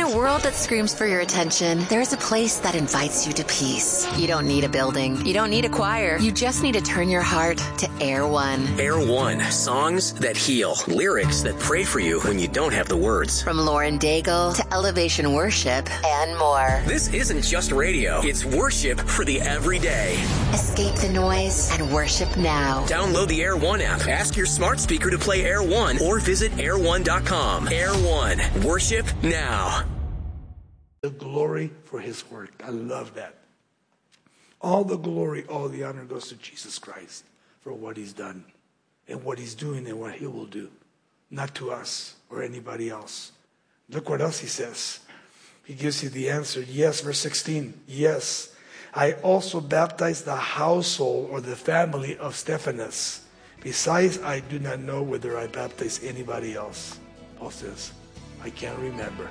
a world that screams for your attention, there's a place that invites you to peace. You don't need a building. You don't need a choir. You just need to turn your heart to Air One. Air One. Songs that heal. Lyrics that pray for you when you don't have the words. From Lauren Daigle to Elevation Worship and more. This isn't just radio. It's worship for the everyday. Escape the noise and worship now. Download the Air One app. Ask your smart speaker to play Air One or visit air1.com. Air One. Worship now. The glory for his work. I love that. All the glory, all the honor goes to Jesus Christ for what he's done and what he's doing and what he will do. Not to us or anybody else. Look what else he says. He gives you the answer. Yes, verse 16. Yes, I also baptize the household or the family of Stephanas. Besides, I do not know whether I baptize anybody else. Paul says, I can't remember.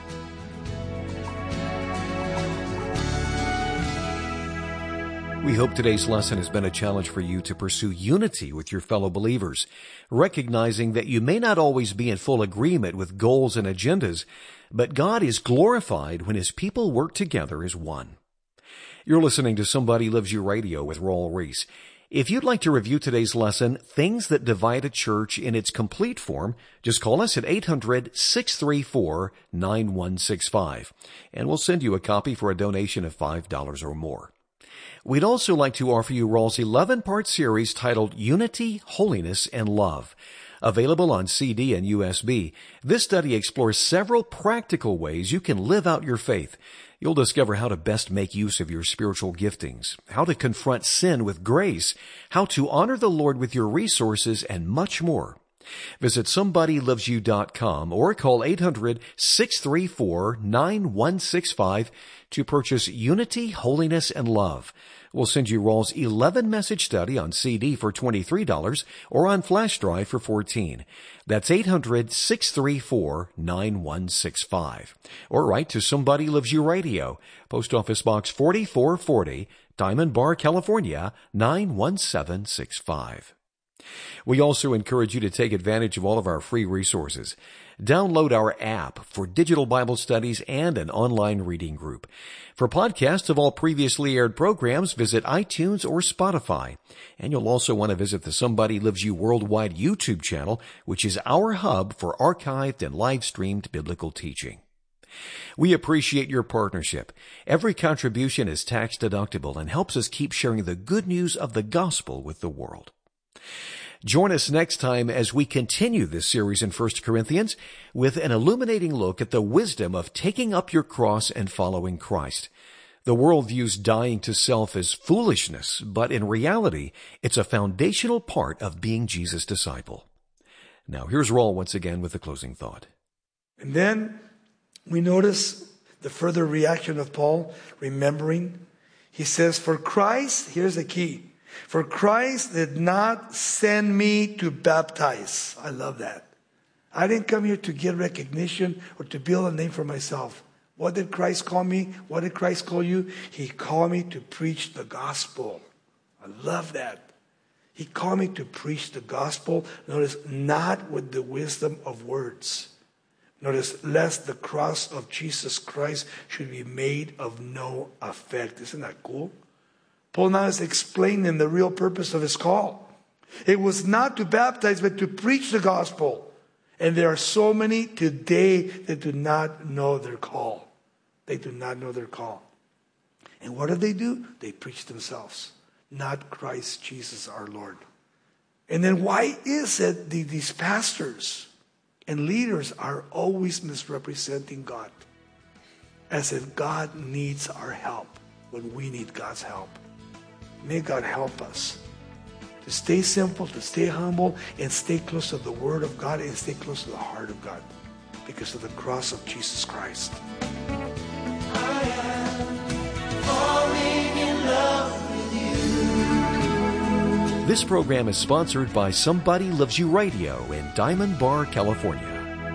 We hope today's lesson has been a challenge for you to pursue unity with your fellow believers, recognizing that you may not always be in full agreement with goals and agendas, but God is glorified when his people work together as one. You're listening to Somebody Loves You Radio with Raul Ries. If you'd like to review today's lesson, Things That Divide a Church, in its complete form, just call us at 800-634-9165, and we'll send you a copy for a donation of $5 or more. We'd also like to offer you Raul's 11-part series titled Unity, Holiness, and Love. Available on CD and USB, this study explores several practical ways you can live out your faith. You'll discover how to best make use of your spiritual giftings, how to confront sin with grace, how to honor the Lord with your resources, and much more. Visit SomebodyLovesYou.com or call 800-634-9165 to purchase Unity, Holiness, and Love. We'll send you Raul's 11-message study on CD for $23 or on flash drive for $14. That's 800-634-9165. Or write to Somebody Loves You Radio, Post Office Box 4440, Diamond Bar, California, 91765. We also encourage you to take advantage of all of our free resources. Download our app for digital Bible studies and an online reading group. For podcasts of all previously aired programs, visit iTunes or Spotify. And you'll also want to visit the Somebody Loves You Worldwide YouTube channel, which is our hub for archived and live-streamed biblical teaching. We appreciate your partnership. Every contribution is tax-deductible and helps us keep sharing the good news of the gospel with the world. Join us next time as we continue this series in 1 Corinthians with an illuminating look at the wisdom of taking up your cross and following Christ. The world views dying to self as foolishness, but in reality, it's a foundational part of being Jesus' disciple. Now, here's Raul once again with the closing thought. And then we notice the further reaction of Paul, remembering. He says, for Christ, here's the key. For Christ did not send me to baptize. I love that. I didn't come here to get recognition or to build a name for myself. What did Christ call me? What did Christ call you? He called me to preach the gospel. I love that. He called me to preach the gospel. Notice, not with the wisdom of words. Notice, lest the cross of Jesus Christ should be made of no effect. Isn't that cool? Paul now is explaining the real purpose of his call. It was not to baptize, but to preach the gospel. And there are so many today that do not know their call. They do not know their call. And what do? They preach themselves, not Christ Jesus our Lord. And then why is it these pastors and leaders are always misrepresenting God? As if God needs our help when we need God's help. May God help us to stay simple, to stay humble, and stay close to the Word of God and stay close to the heart of God because of the cross of Jesus Christ. I am falling in love with you. This program is sponsored by Somebody Loves You Radio in Diamond Bar, California.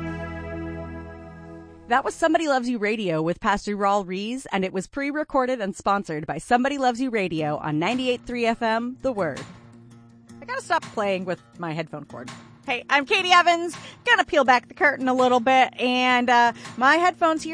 That was Somebody Loves You Radio with Pastor Raul Ries, and it was pre-recorded and sponsored by Somebody Loves You Radio on 98.3 FM, The Word. I gotta stop playing with my headphone cord. Hey, I'm Katie Evans. Gonna peel back the curtain a little bit, and my headphones here